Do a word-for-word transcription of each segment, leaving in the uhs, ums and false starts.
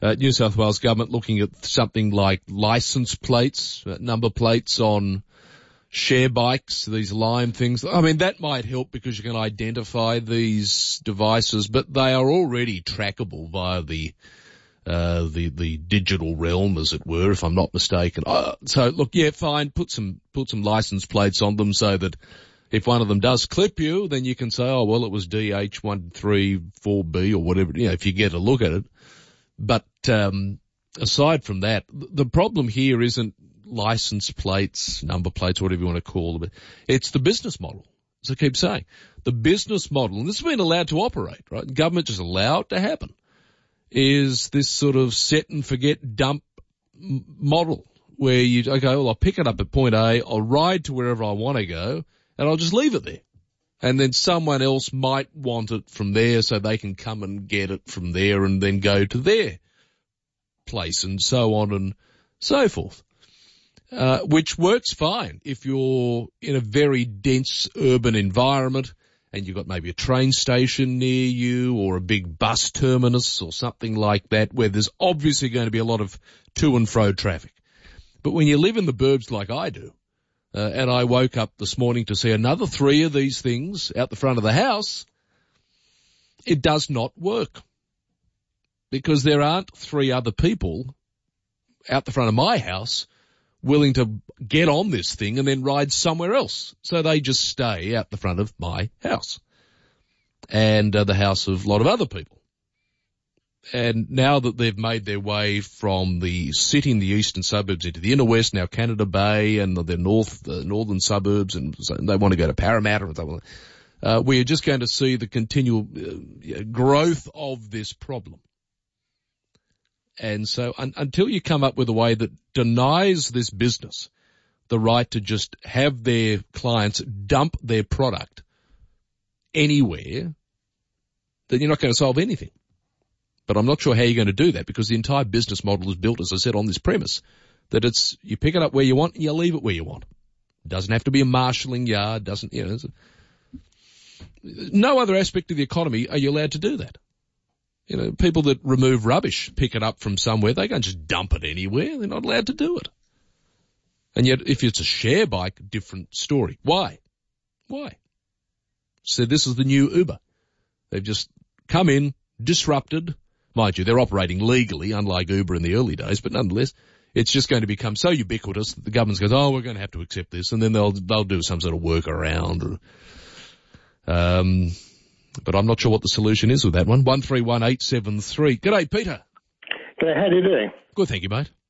uh, New South Wales government looking at something like license plates, uh, number plates on share bikes, these Lime things. I mean, that might help because you can identify these devices, but they are already trackable via the uh the the digital realm, as it were, if I'm not mistaken. Uh, so look, yeah, fine, put some put some license plates on them so that if one of them does clip you, then you can say, oh well, it was D H one three four B or whatever, you know, if you get a look at it. But um aside from that, the problem here isn't license plates, number plates, whatever you want to call them. It's the business model. As I keep saying, the business model, and this has been allowed to operate, right? Government just allowed it to happen, is this sort of set and forget dump m- model where you, okay, well, I'll pick it up at point A, I'll ride to wherever I want to go, and I'll just leave it there. And then someone else might want it from there so they can come and get it from there and then go to their place and so on and so forth. Uh, which works fine if you're in a very dense urban environment and you've got maybe a train station near you or a big bus terminus or something like that where there's obviously going to be a lot of to and fro traffic. But when you live in the burbs like I do, uh, and I woke up this morning to see another three of these things out the front of the house, it does not work because there aren't three other people out the front of my house willing to get on this thing and then ride somewhere else. So they just stay out the front of my house and uh, the house of a lot of other people. And now that they've made their way from the city in the eastern suburbs into the inner west, now Canada Bay and the north, the northern suburbs, and so they want to go to Parramatta and so on, uh, we are just going to see the continual uh, growth of this problem. And so un- until you come up with a way that denies this business the right to just have their clients dump their product anywhere, then you're not going to solve anything. But I'm not sure how you're going to do that because the entire business model is built, as I said, on this premise that it's you pick it up where you want and you leave it where you want. It doesn't have to be a marshalling yard. Doesn't you know? No other aspect of the economy are you allowed to do that. You know, people that remove rubbish, pick it up from somewhere, they can't just dump it anywhere. They're not allowed to do it. And yet, if it's a share bike, different story. Why? Why? So this is the new Uber. They've just come in, disrupted. Mind you, they're operating legally, unlike Uber in the early days, but nonetheless, it's just going to become so ubiquitous that the government goes, oh, we're going to have to accept this, and then they'll they'll do some sort of workaround. Or, um... But I'm not sure what the solution is with that one. one three one eight seven three. G'day, Peter. G'day, how do you doing? Good, thank you, mate.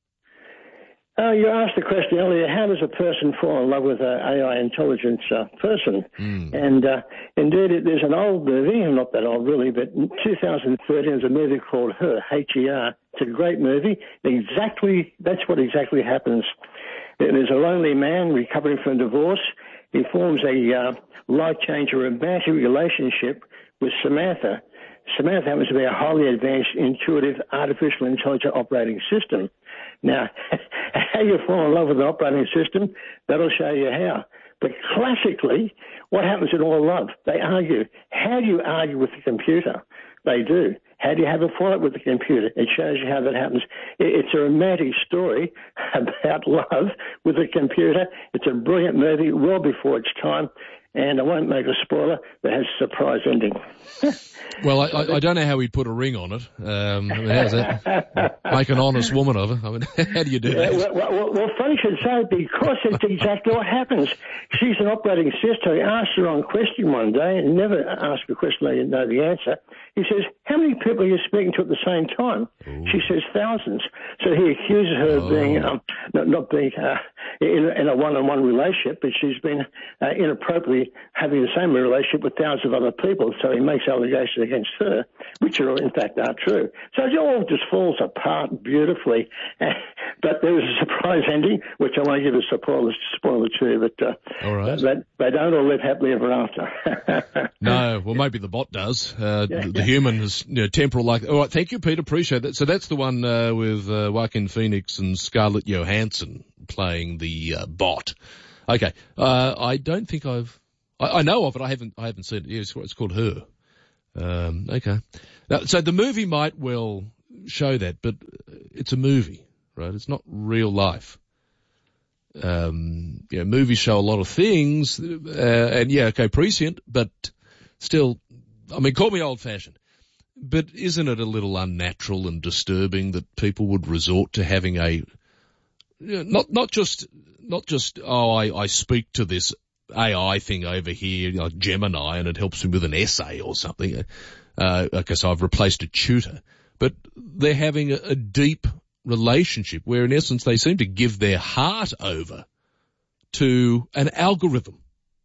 Uh, you asked the question earlier, how does a person fall in love with an A I intelligence uh, person? Mm. And uh, indeed, it, there's an old movie, not that old really, but in two thousand thirteen there's a movie called Her, H E R. It's a great movie. Exactly, that's what exactly happens. There's a lonely man recovering from divorce. He forms a uh, life-changing romantic relationship with Samantha. Samantha happens to be a highly advanced, intuitive, artificial intelligent operating system. Now, how you fall in love with an operating system, that'll show you how. But classically, what happens in all love? They argue. How do you argue with the computer? They do. How do you have a fight with the computer? It shows you how that happens. It's a romantic story about love with a computer. It's a brilliant movie, well before its time. And I won't make a spoiler, but it has a surprise ending. Well, I, I don't know how he'd put a ring on it. Um, I mean, how's that? Make an honest woman of her. I mean, how do you do that? Well, well, well funny you should say, because it's exactly what happens. She's an operating system. He asked the wrong question one day, and never asked a question they didn't know the answer. He says, how many people are you speaking to at the same time? Ooh. She says thousands. So he accuses her oh. of being, um, not, not being uh, in, in a one-on-one relationship, but she's been uh, inappropriately having the same relationship with thousands of other people. So he makes allegations against her, which are in fact are true. So it all just falls apart beautifully. But there was a surprise ending, which I won't give a spoiler, spoiler to, but uh, all right. they, they don't all live happily ever after. No, well, maybe the bot does. Uh, yeah, the, the yeah. human is you know, temporal like. All right, thank you, Peter. Appreciate that. So that's the one uh, with uh, Joaquin Phoenix and Scarlett Johansson playing the uh, bot. Okay, uh, I don't think I've. I, I know of it. I haven't. I haven't seen it. Yeah, it's, it's called Her. Um, okay. Now, so the movie might well show that, but it's a movie, right? It's not real life. Um, you know, movies show a lot of things, uh, and yeah, okay, prescient, but still, I mean, call me old-fashioned, but isn't it a little unnatural and disturbing that people would resort to having a, you know, not not just not just oh, I, I speak to this A I thing over here, like Gemini, and it helps me with an essay or something. Uh, okay, so I've replaced a tutor, but they're having a, a deep relationship where in essence they seem to give their heart over to an algorithm.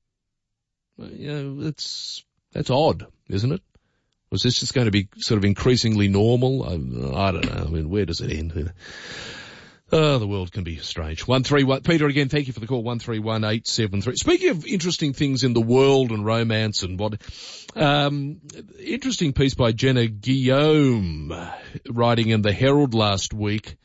You know, that's, that's odd, isn't it? Was this just going to be sort of increasingly normal? I, I don't know. I mean, where does it end? Oh, the world can be strange. One three one, Peter, again, thank you for the call. One three one eight seven three. Speaking of interesting things in the world and romance and what, um, interesting piece by Jenna Guillaume, writing in the Herald last week,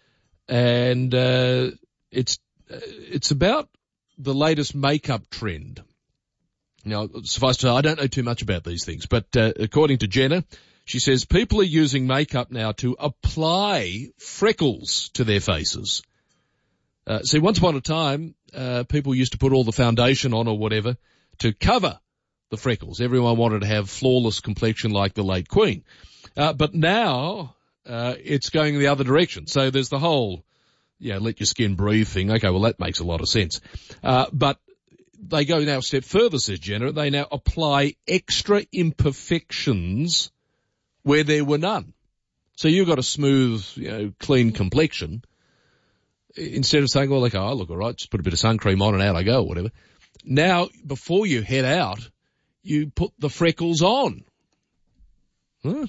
and uh, it's it's about the latest makeup trend. Now, suffice to say, I don't know too much about these things, but uh, according to Jenna, she says people are using makeup now to apply freckles to their faces. Uh, see, once upon a time, uh, people used to put all the foundation on or whatever to cover the freckles. Everyone wanted to have flawless complexion like the late Queen. Uh, but now, uh, it's going the other direction. So there's the whole, yeah, let your skin breathe thing. Okay, well, that makes a lot of sense. Uh, but they go now a step further, says Jenna. They now apply extra imperfections where there were none. So you've got a smooth, you know, clean complexion. Instead of saying, well, okay, I look all right, just put a bit of sun cream on and out I go or whatever. Now, before you head out, you put the freckles on. Huh?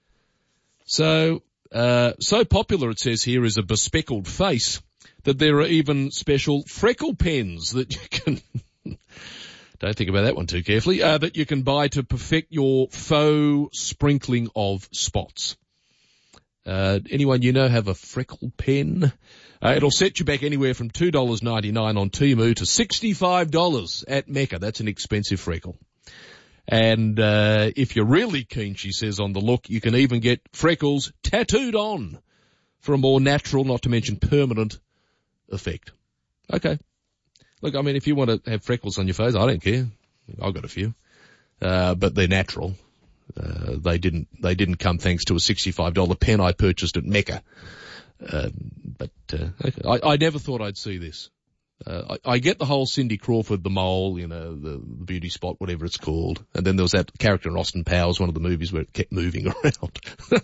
So, uh, so popular, it says here, is a bespeckled face that there are even special freckle pens that you can... Don't think about that one too carefully, uh, that you can buy to perfect your faux sprinkling of spots. Uh, anyone you know have a freckle pen? Uh, it'll set you back anywhere from two dollars ninety-nine on Temu to sixty-five dollars at Mecca. That's an expensive freckle. And, uh, if you're really keen, she says on the look, you can even get freckles tattooed on for a more natural, not to mention permanent effect. Okay. Look, I mean, if you want to have freckles on your face, I don't care. I've got a few. Uh, but they're natural. Uh, they didn't, they didn't come thanks to a sixty-five dollars pen I purchased at Mecca. Uh, but, uh, okay. I, I never thought I'd see this. Uh, I, I get the whole Cindy Crawford, the mole, you know, the, the beauty spot, whatever it's called. And then there was that character in Austin Powers, one of the movies where it kept moving around.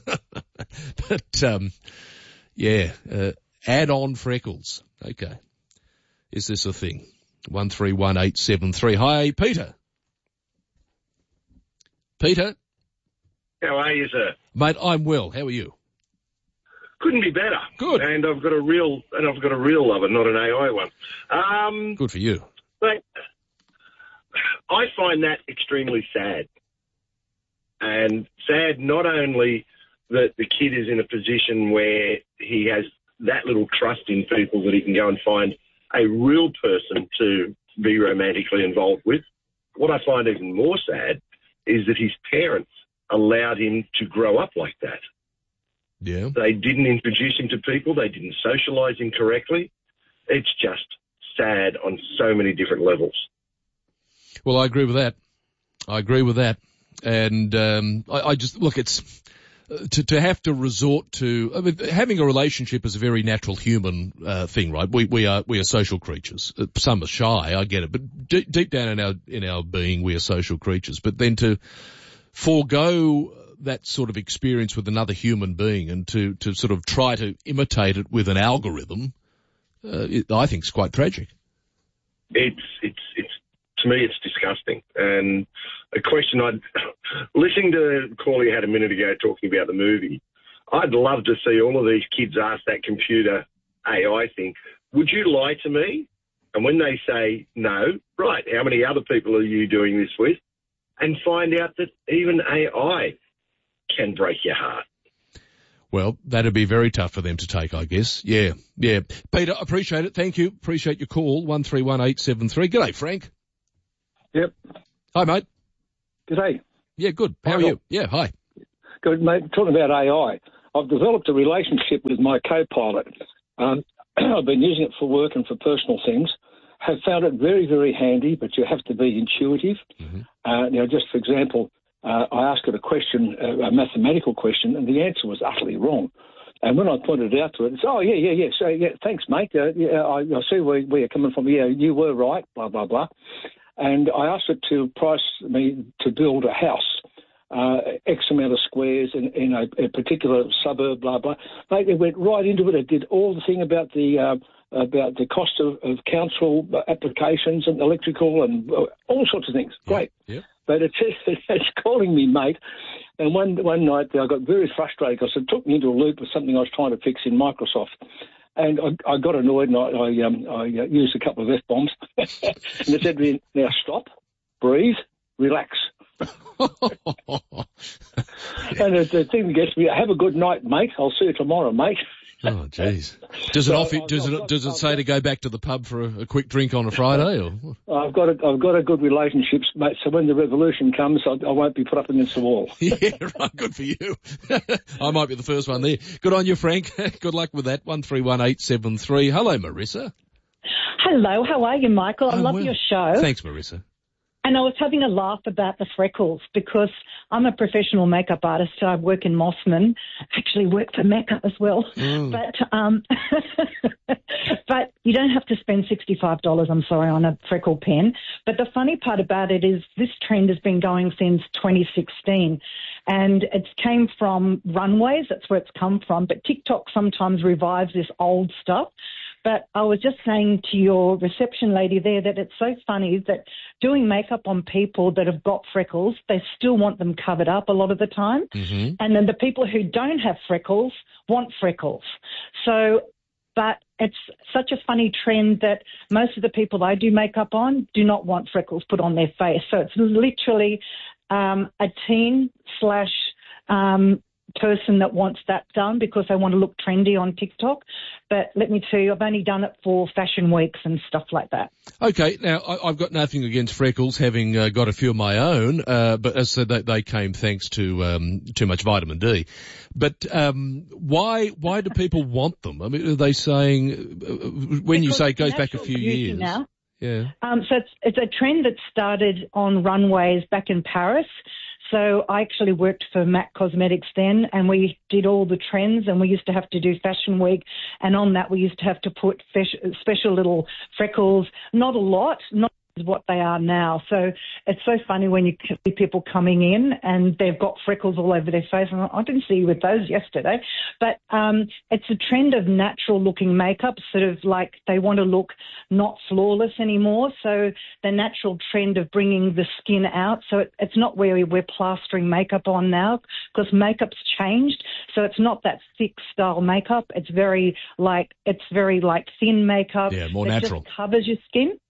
But, um, yeah, uh, add on freckles. Okay. Is this a thing? One three one eight seven three. Hi, Peter. Peter. How are you, sir? Mate, I'm well. How are you? Couldn't be better. Good. And I've got a real, and I've got a real lover, not an A I one. Um, Good for you. But I find that extremely sad. And sad not only that the kid is in a position where he has that little trust in people that he can go and find a real person to be romantically involved with. What I find even more sad is that his parents allowed him to grow up like that. Yeah. They didn't introduce him to people. They didn't socialize him correctly. It's just sad on so many different levels. Well, I agree with that. I agree with that. And um, I, I just, look, it's... To, to have to resort to, I mean, having a relationship is a very natural human, uh, thing, right? We, we are, we are social creatures. Some are shy, I get it, but d- deep down in our, in our being, we are social creatures. But then to forego that sort of experience with another human being and to, to sort of try to imitate it with an algorithm, uh, it, I think is quite tragic. It's, it's, it's, to me, it's disgusting. And a question I'd, listening to the call you had a minute ago talking about the movie, I'd love to see all of these kids ask that computer A I thing, would you lie to me? And when they say no, right, how many other people are you doing this with? And find out that even A I can break your heart. Well, that'd be very tough for them to take, I guess. Yeah, yeah. Peter, appreciate it. Thank you. Appreciate your call. one three one eight seven three. G'day, Frank. Yep. Hi, mate. G'day. Yeah, good. How are you? Yeah, hi. Good, mate. Talking about A I, I've developed a relationship with my co-pilot. Um, I've been using it for work and for personal things. Have found it very, very handy, but you have to be intuitive. Mm-hmm. Uh, now, just for example, uh, I asked it a question, uh, a mathematical question, and the answer was utterly wrong. And when I pointed it out to it, it's, oh, yeah, yeah, yeah, so, yeah, thanks, mate. Uh, yeah, I, I see where, where you're coming from. Yeah, you were right, blah, blah, blah. And I asked it to price me to build a house, uh, X amount of squares in, in a, a particular suburb, blah, blah. Mate, it went right into it. It did all the thing about the... Uh, about the cost of, of council applications and electrical and uh, all sorts of things. Great. Yeah. Yeah. But it's, it's calling me, mate. And one one night I got very frustrated because it took me into a loop of something I was trying to fix in Microsoft. And I, I got annoyed and I, I, um, I uh, used a couple of F-bombs. And it said to me, now stop, breathe, relax. And the, the thing gets me, have a good night, mate. I'll see you tomorrow, mate. Oh, jeez. Does it so offer, does I've it got, does it I've say got, to go back to the pub for a, a quick drink on a Friday? Or I've got a, I've got a good relationship, mate. So when the revolution comes, I, I won't be put up against the wall. Yeah, right. Good for you. I might be the first one there. Good on you, Frank. Good luck with that. One three one eight seven three. Hello, Marissa. Hello. How are you, Michael? I oh, love well. your show. Thanks, Marissa. And I was having a laugh about the freckles because I'm a professional makeup artist. So I work in Mossman, actually work for Mecca as well. Mm. But um, but you don't have to spend sixty-five dollars, I'm sorry, on a freckle pen. But the funny part about it is this trend has been going since twenty sixteen. And it came from runways. That's where it's come from. But TikTok sometimes revives this old stuff. But I was just saying to your reception lady there that it's so funny that doing makeup on people that have got freckles, they still want them covered up a lot of the time. Mm-hmm. And then the people who don't have freckles want freckles. So, but it's such a funny trend that most of the people I do makeup on do not want freckles put on their face. So it's literally um, a teen slash um person that wants that done because they want to look trendy on TikTok. But let me tell you, I've only done it for fashion weeks and stuff like that. Okay, now I, I've got nothing against freckles, having uh, got a few of my own, uh, but as I said, they, they came thanks to um, too much vitamin D. But um, why why do people want them? I mean, are they saying, uh, when because you say it goes back a few years? Now. Yeah. Um, so it's, it's a trend that started on runways back in Paris. So I actually worked for MAC Cosmetics then, and we did all the trends, and we used to have to do Fashion Week, and on that we used to have to put special little freckles, not a lot, not what they are now. So it's so funny when you see people coming in and they've got freckles all over their face. And I didn't see you with those yesterday. But um, it's a trend of natural looking makeup, sort of like they want to look not flawless anymore. So the natural trend of bringing the skin out. So it, it's not where we're plastering makeup on now because makeup's changed. So it's not that thick style makeup. It's very like, it's very like thin makeup. Yeah, more that natural. Just covers your skin.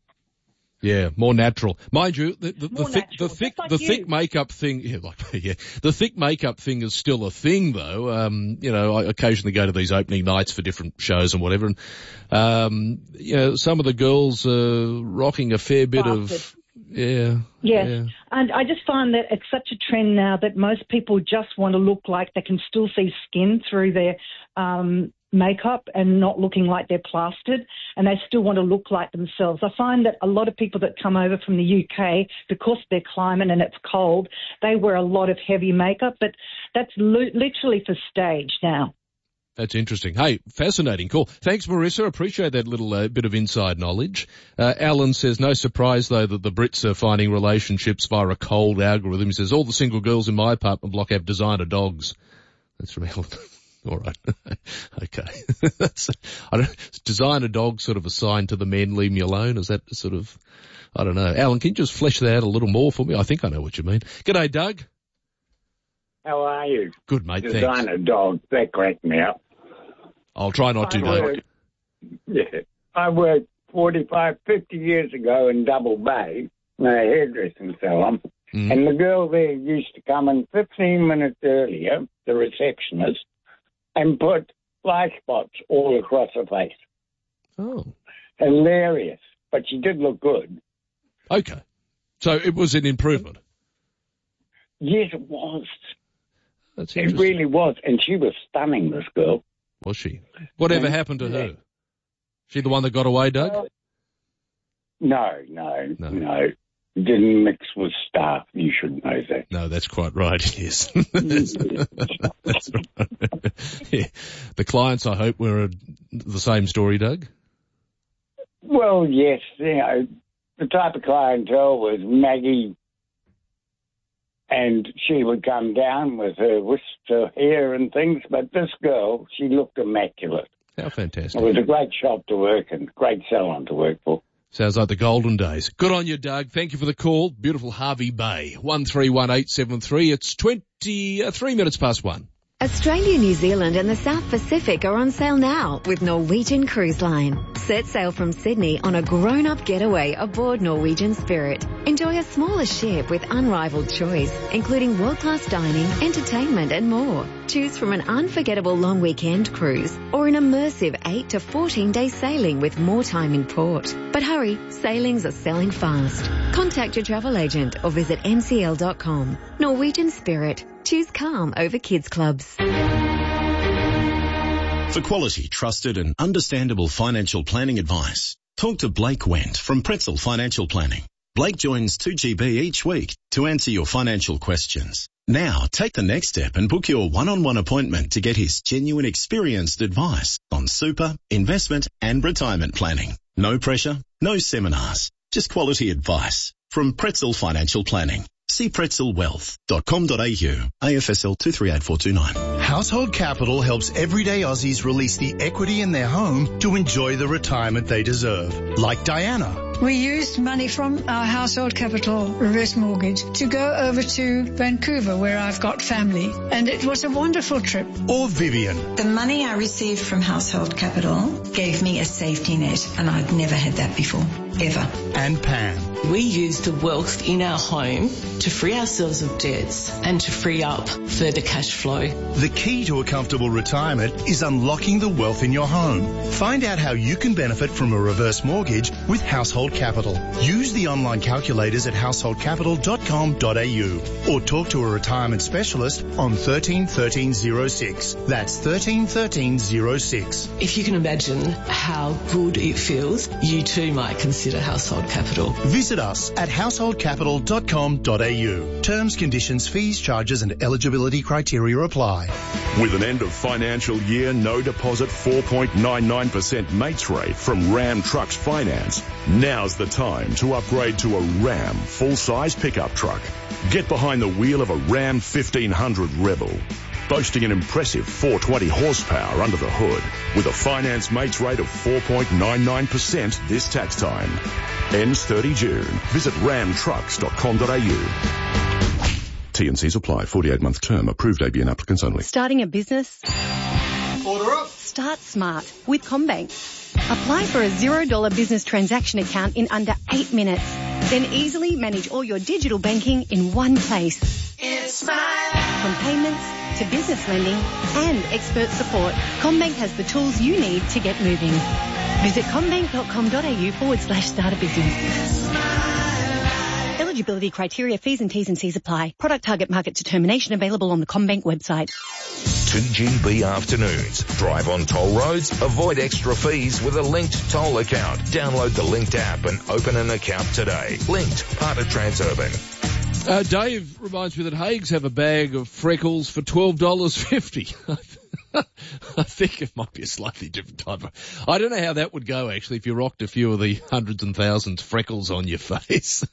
Yeah, more natural. Mind you, the, the, the thick, natural, the thick, like the you. thick makeup thing, yeah, like, yeah, the thick makeup thing is still a thing though. Um, you know, I occasionally go to these opening nights for different shows and whatever, and, um, you know, some of the girls are rocking a fair bit Bastard. of, yeah. Yes, yeah. And I just find that it's such a trend now that most people just want to look like they can still see skin through their, um, makeup and not looking like they're plastered, and they still want to look like themselves. I find that a lot of people that come over from the U K, because of their climate and it's cold, they wear a lot of heavy makeup, but that's li- literally for stage now. That's interesting. Hey, fascinating. Cool. Thanks, Marissa. Appreciate that little uh, bit of inside knowledge. Uh, Alan says, no surprise, though, that the Brits are finding relationships via a cold algorithm. He says, all the single girls in my apartment block have designer dogs. That's from Alan. All right. Okay. That's, I don't, designer dog sort of assigned to the men, leave me alone. Is that sort of, I don't know. Alan, can you just flesh that out a little more for me? I think I know what you mean. G'day, Doug. How are you? Good, mate. Designer thanks. dog. That cracked me up. I'll try not to, Doug. Yeah. I worked forty-five, fifty years ago in Double Bay, a hairdressing salon, mm. and the girl there used to come in fifteen minutes earlier, the receptionist, and put fly spots all across her face. Oh. Hilarious. But she did look good. Okay. So it was an improvement? Yes, it was. That's It interesting. really was. And she was stunning, this girl. Was she? Whatever happened to her? She the one that got away, Doug? Well, no, no, No. no. Didn't mix with staff. You should know that. No, that's quite right. Yes. that's, that's right. Yeah. The clients, I hope, were the same story, Doug. Well, yes, you know, the type of clientele was Maggie, and she would come down with her wisps of hair and things, but this girl, she looked immaculate. How fantastic. It was a great shop to work in, great salon to work for. Sounds like the golden days. Good on you, Doug. Thank you for the call. Beautiful Harvey Bay. one three one eight seven three. It's twenty-three minutes past one. Australia, New Zealand and the South Pacific are on sale now with Norwegian Cruise Line. Set sail from Sydney on a grown-up getaway aboard Norwegian Spirit. Enjoy a smaller ship with unrivaled choice, including world-class dining, entertainment and more. Choose from an unforgettable long weekend cruise or an immersive eight to fourteen day sailing with more time in port. But hurry, sailings are selling fast. Contact your travel agent or visit n c l dot com. Norwegian Spirit. Choose calm over kids clubs. For quality, trusted and understandable financial planning advice, talk to Blake Wendt from Pretzel Financial Planning. Blake joins two G B each week to answer your financial questions. Now, take the next step and book your one-on-one appointment to get his genuine experienced advice on super, investment and retirement planning. No pressure, no seminars, just quality advice from Pretzel Financial Planning. See pretzel wealth dot com dot a u, A F S L two three eight four two nine. Household Capital helps everyday Aussies release the equity in their home to enjoy the retirement they deserve. Like Diana. We used money from our Household Capital reverse mortgage to go over to Vancouver, where I've got family, and it was a wonderful trip. Or Vivian. The money I received from Household Capital gave me a safety net, and I'd never had that before, ever. And Pam. We used the wealth in our home to free ourselves of debts and to free up further cash flow. The key to a comfortable retirement is unlocking the wealth in your home. Find out how you can benefit from a reverse mortgage with Household Capital. Use the online calculators at household capital dot com dot a u or talk to a retirement specialist on one three one three zero six. That's one three one three zero six. If you can imagine how good it feels, you too might consider Household Capital. Visit us at household capital dot com dot a u. Terms, conditions, fees, charges and eligibility criteria apply. With an end of financial year no deposit four point nine nine percent mates rate from Ram Trucks Finance, now's the time to upgrade to a Ram full-size pickup truck. Get behind the wheel of a Ram fifteen hundred Rebel, boasting an impressive four hundred twenty horsepower under the hood, with a finance mates rate of four point nine nine percent this tax time. Ends thirty June. Visit ram trucks dot com dot a u. T and C's apply. forty-eight month term. Approved A B N applicants only. Starting a business? Order up. Start smart with CommBank. Apply for a zero dollar business transaction account in under eight minutes. Then easily manage all your digital banking in one place. It's my From payments to business lending and expert support, CommBank has the tools you need to get moving. Visit commbank dot com dot a u forward slash start a business. Eligibility criteria, fees and T's and C's apply. Product target market determination available on the CommBank website. two G B afternoons. Drive on toll roads, avoid extra fees with a linked toll account. Download the Linked app and open an account today. Linked, part of Transurban. Uh, Dave reminds me that Haigs have a bag of freckles for twelve dollars fifty. I think it might be a slightly different type of... I don't know how that would go, actually, if you rocked a few of the hundreds and thousands freckles on your face.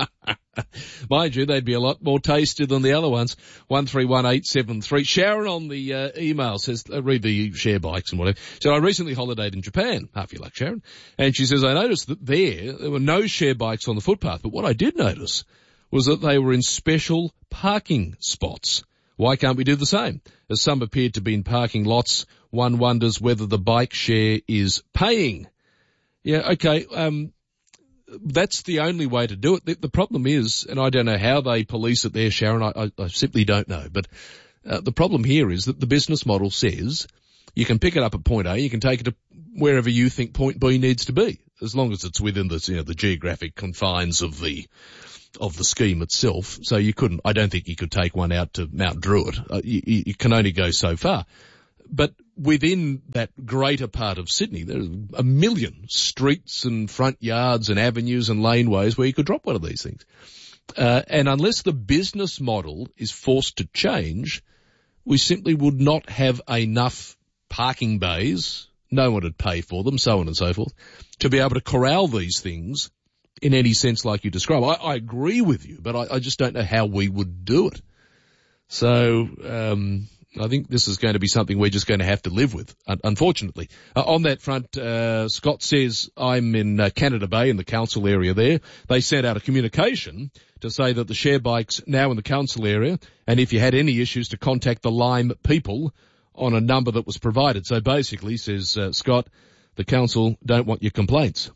Mind you, they'd be a lot more tasty than the other ones. one three one eight seven three. Sharon on the uh, email says, uh, read the share bikes and whatever. So I recently holidayed in Japan. Half your luck, Sharon. And she says, I noticed that there, there were no share bikes on the footpath. But what I did notice was that they were in special parking spots. Why can't we do the same? As some appeared to be in parking lots, one wonders whether the bike share is paying. Yeah, okay, um, that's the only way to do it. The, the problem is, and I don't know how they police it there, Sharon, I, I, I simply don't know, but uh, the problem here is that the business model says you can pick it up at point A, you can take it to wherever you think point B needs to be, as long as it's within the, you know, the geographic confines of the of the scheme itself. So you couldn't, I don't think you could take one out to Mount Druitt. Uh, you, you can only go so far. But within that greater part of Sydney, there are a million streets and front yards and avenues and laneways where you could drop one of these things. Uh, and unless the business model is forced to change, we simply would not have enough parking bays, no one would pay for them, so on and so forth, to be able to corral these things in any sense like you describe. I, I agree with you, but I, I just don't know how we would do it. So um I think this is going to be something we're just going to have to live with, unfortunately. Uh, on that front, uh, Scott says, I'm in uh, Canada Bay in the council area there. They sent out a communication to say that the share bike's now in the council area, and if you had any issues to contact the Lime people on a number that was provided. So basically, says uh, Scott, the council don't want your complaints,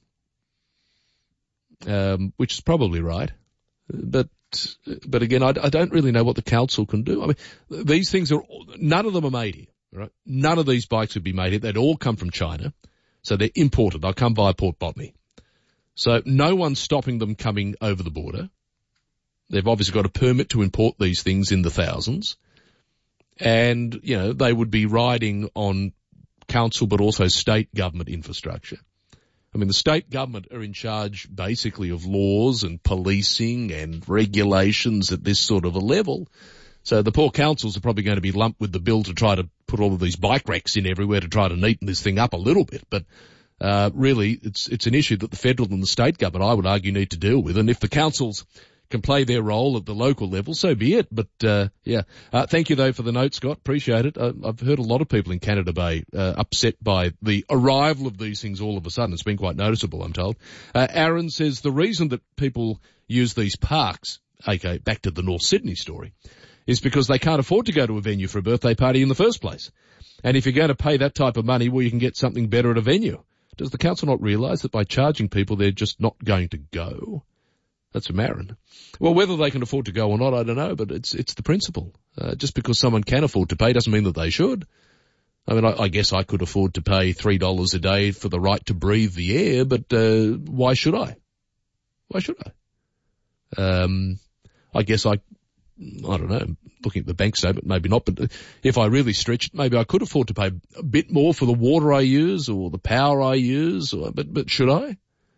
um, which is probably right. But But again, I, I don't really know what the council can do. I mean, these things are, none of them are made here, right? None of these bikes would be made here. They'd all come from China. So they're imported. They'll come via Port Botany. So no one's stopping them coming over the border. They've obviously got a permit to import these things in the thousands. And, you know, they would be riding on council but also state government infrastructure. I mean, the state government are in charge basically of laws and policing and regulations at this sort of a level. So the poor councils are probably going to be lumped with the bill to try to put all of these bike racks in everywhere to try to neaten this thing up a little bit. But uh really, it's it's an issue that the federal and the state government, I would argue, need to deal with. And if the councils can play their role at the local level, so be it. But, uh, yeah. Uh, thank you though for the note, Scott. Appreciate it. Uh, I've heard a lot of people in Canada Bay, uh, upset by the arrival of these things all of a sudden. It's been quite noticeable, I'm told. Uh, Aaron says the reason that people use these parks, aka back to the North Sydney story, is because they can't afford to go to a venue for a birthday party in the first place. And if you're going to pay that type of money, well, you can get something better at a venue. Does the council not realise that by charging people, they're just not going to go? That's from Aaron. Well, whether they can afford to go or not, I don't know, but it's it's the principle. Uh, just because someone can afford to pay doesn't mean that they should. I mean, I, I guess I could afford to pay three dollars a day for the right to breathe the air, but uh, why should I? Why should I? Um, I guess I, I don't know, looking at the bank statement, maybe not, but if I really stretched, maybe I could afford to pay a bit more for the water I use or the power I use, or, but but should I?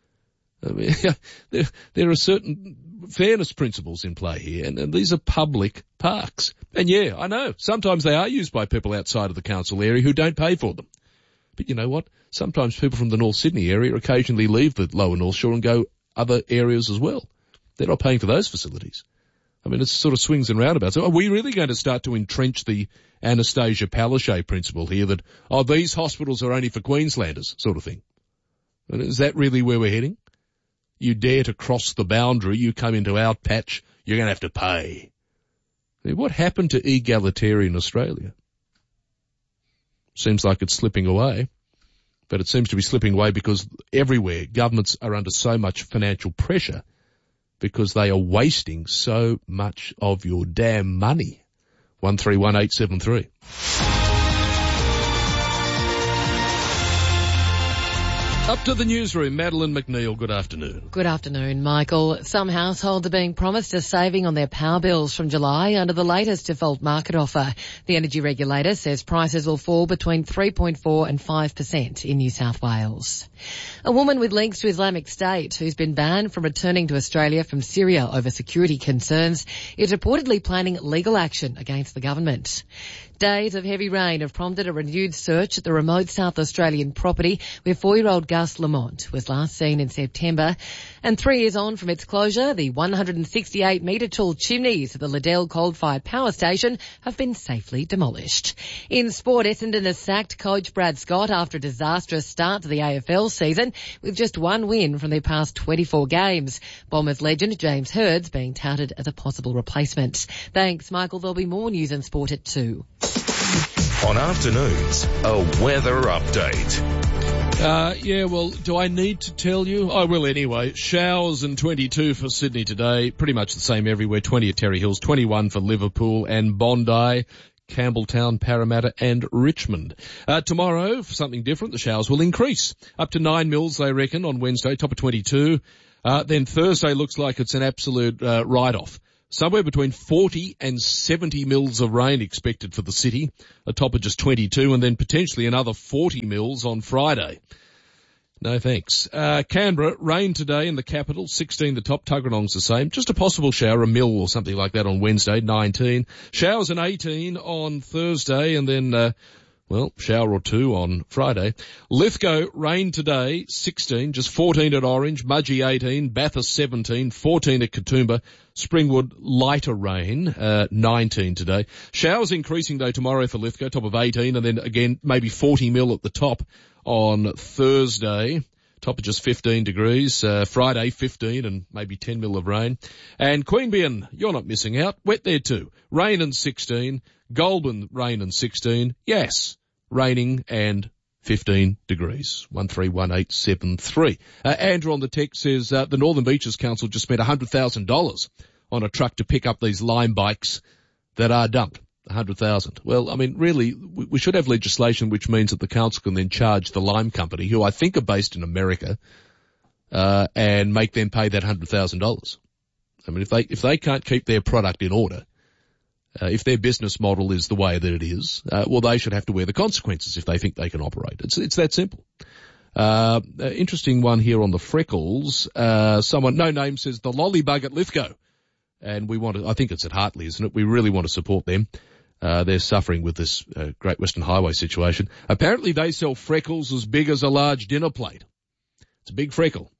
I mean, there, there are certain fairness principles in play here, and, and these are public parks. And yeah, I know, sometimes they are used by people outside of the council area who don't pay for them. But you know what? Sometimes people from the North Sydney area occasionally leave the lower North Shore and go other areas as well. They're not paying for those facilities. I mean, it's sort of swings and roundabouts. So are we really going to start to entrench the Anastasia Palaszczuk principle here that, oh, these hospitals are only for Queenslanders sort of thing? And is that really where we're heading? You dare to cross the boundary, you come into our patch, you're going to have to pay. I mean, what happened to egalitarian Australia? Seems like it's slipping away, but it seems to be slipping away because everywhere governments are under so much financial pressure because they are wasting so much of your damn money. one three one eight seven three. Up to the newsroom, Madeline McNeil, good afternoon. Good afternoon, Michael. Some households are being promised a saving on their power bills from July under the latest default market offer. The energy regulator says prices will fall between three point four and five percent in New South Wales. A woman with links to Islamic State who's been banned from returning to Australia from Syria over security concerns is reportedly planning legal action against the government. Days of heavy rain have prompted a renewed search at the remote South Australian property where four-year-old Gus Lamont was last seen in September. And three years on from its closure, the one hundred sixty-eight metre tall chimneys at the Liddell coal-fired power station have been safely demolished. In sport, Essendon has sacked coach Brad Scott after a disastrous start to the A F L season with just one win from their past twenty-four games. Bombers legend James Hirds being touted as a possible replacement. Thanks, Michael. There'll be more news and sport at two. On afternoons, a weather update. Uh, yeah, well, do I need to tell you? I will anyway. Showers and twenty-two for Sydney today. Pretty much the same everywhere. twenty at Terry Hills, twenty-one for Liverpool and Bondi, Campbelltown, Parramatta and Richmond. Uh, tomorrow, for something different, the showers will increase. Up to nine mils, they reckon, on Wednesday, top of twenty-two. Uh, then Thursday looks like it's an absolute uh, write-off. Somewhere between forty and seventy mils of rain expected for the city, a top of just twenty-two, and then potentially another forty mils on Friday. No thanks. Uh, Canberra, rain today in the capital, sixteen the top, Tuggeranong's the same. Just a possible shower, a mil or something like that on Wednesday, nineteen. Showers an eighteen on Thursday, and then, uh, well, shower or two on Friday. Lithgow, rain today, sixteen, just fourteen at Orange, Mudgee eighteen, Bathurst seventeen, fourteen at Katoomba, Springwood, lighter rain, uh, nineteen today. Showers increasing though tomorrow for Lithgow, top of eighteen, and then again maybe forty mil at the top on Thursday. Top of just fifteen degrees. Uh, Friday, fifteen and maybe ten mil of rain. And Queanbeyan, you're not missing out. Wet there too. Rain and sixteen. Goulburn, rain and sixteen. Yes, raining and fifteen degrees. one three one eight seven three. Uh, Andrew on the text says uh, the Northern Beaches Council just spent one hundred thousand dollars on a truck to pick up these Lime bikes that are dumped. one hundred thousand dollars. Well, I mean, really, we should have legislation which means that the council can then charge the Lime company, who I think are based in America, uh, and make them pay that one hundred thousand dollars. I mean, if they, if they can't keep their product in order, Uh, if their business model is the way that it is, uh, well, they should have to wear the consequences if they think they can operate. It's, it's that simple. Uh, uh, interesting one here on the freckles. Uh, someone, no name, says the Lollybug at Lithgow. And we want to, I think it's at Hartley, isn't it? We really want to support them. Uh, they're suffering with this uh, Great Western Highway situation. Apparently they sell freckles as big as a large dinner plate. It's a big freckle.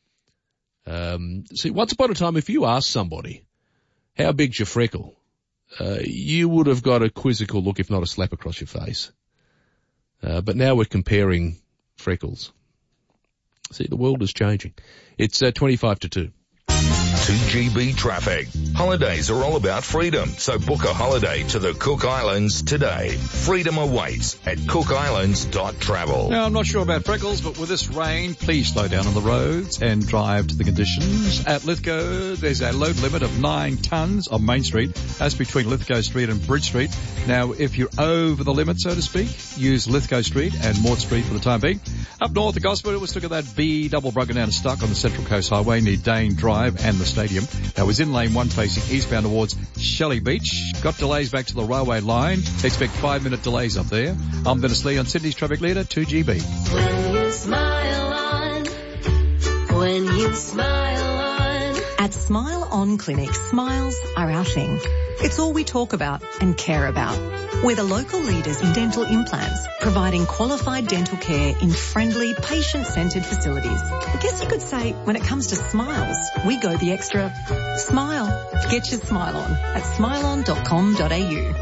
Um, see, once upon a time, if you asked somebody, how big's your freckle? Uh, you would have got a quizzical look, if not a slap across your face. Uh, but now we're comparing freckles. See, the world is changing. It's uh, twenty-five to two. two G B traffic. Holidays are all about freedom, so book a holiday to the Cook Islands today. Freedom awaits at cook islands dot travel. Now, I'm not sure about freckles, but with this rain, please slow down on the roads and drive to the conditions. At Lithgow, there's a load limit of nine tonnes on Main Street. That's between Lithgow Street and Bridge Street. Now, if you're over the limit, so to speak, use Lithgow Street and Mort Street for the time being. Up north, the Gosford, was took at that B double broken down and stuck on the Central Coast Highway near Dane Drive and the stadium. That was in lane one facing eastbound towards Shelley Beach. Got delays back to the railway line. Expect five minute delays up there. I'm Dennis Lee on Sydney's Traffic Leader, two G B. When you smile on, when you smile on. At Smile On Clinic, smiles are our thing. It's all we talk about and care about. We're the local leaders in dental implants, providing qualified dental care in friendly, patient-centred facilities. I guess you could say, when it comes to smiles, we go the extra smile. Get your smile on at smile on dot com dot a u.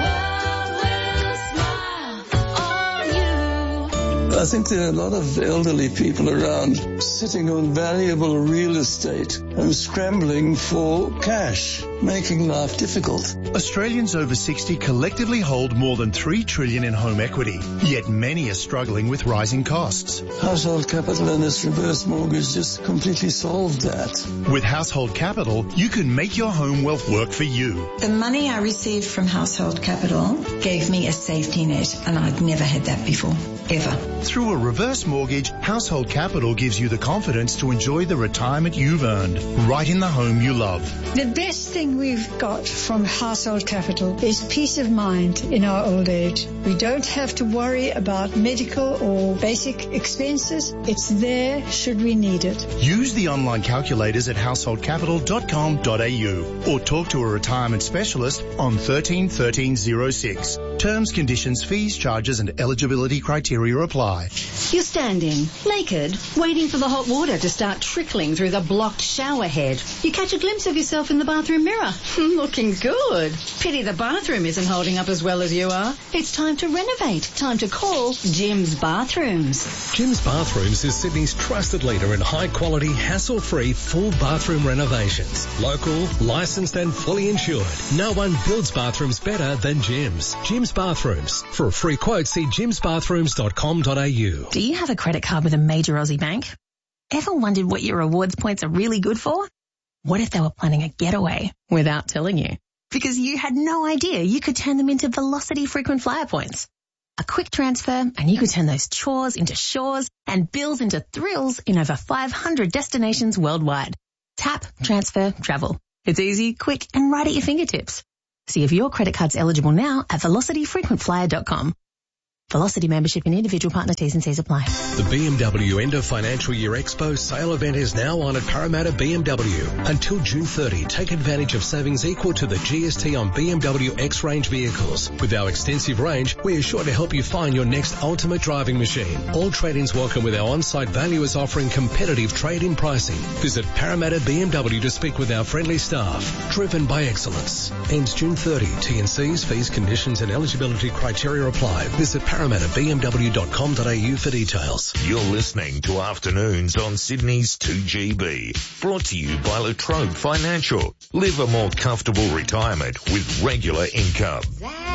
I think there are a lot of elderly people around sitting on valuable real estate and scrambling for cash, making life difficult. Australians over sixty collectively hold more than three trillion dollars in home equity, yet many are struggling with rising costs. Household Capital and this reverse mortgage just completely solved that. With Household Capital, you can make your home wealth work for you. The money I received from Household Capital gave me a safety net, and I'd never had that before, ever. Through a reverse mortgage, Household Capital gives you the confidence to enjoy the retirement you've earned, right in the home you love. The best thing we've got from Household Capital is peace of mind in our old age. We don't have to worry about medical or basic expenses. It's there should we need it. Use the online calculators at household capital dot com dot a u or talk to a retirement specialist on thirteen thirteen oh six. Terms, conditions, fees, charges and eligibility criteria apply. You're standing, naked, waiting for the hot water to start trickling through the blocked shower head. You catch a glimpse of yourself in the bathroom mirror. Looking good. Pity the bathroom isn't holding up as well as you are. It's time to renovate. Time to call Jim's Bathrooms. Jim's Bathrooms is Sydney's trusted leader in high-quality, hassle-free, full bathroom renovations. Local, licensed and fully insured. No one builds bathrooms better than Jim's. Jim's Bathrooms. For a free quote, see jims bathrooms dot com dot a u. Do you have a credit card with a major Aussie bank? Ever wondered what your rewards points are really good for? What if they were planning a getaway without telling you? Because you had no idea you could turn them into Velocity frequent flyer points. A quick transfer and you can turn those chores into shores and bills into thrills in over five hundred destinations worldwide. Tap, transfer, travel. It's easy, quick and right at your fingertips. See if your credit card's eligible now at velocity frequent flyer dot com. Velocity membership and individual partner T's and C's apply. The B M W End of Financial Year Expo sale event is now on at Parramatta B M W. Until June thirtieth, take advantage of savings equal to the G S T on B M W X-Range vehicles. With our extensive range, we are sure to help you find your next ultimate driving machine. All trade-ins welcome with our on-site valuers offering competitive trade-in pricing. Visit Parramatta B M W to speak with our friendly staff. Driven by excellence. Ends June thirtieth. T and C's, fees, conditions and eligibility criteria apply. Visit parramatta b m w dot com dot a u for details. You're listening to Afternoons on Sydney's two G B. Brought to you by Latrobe Financial. Live a more comfortable retirement with regular income.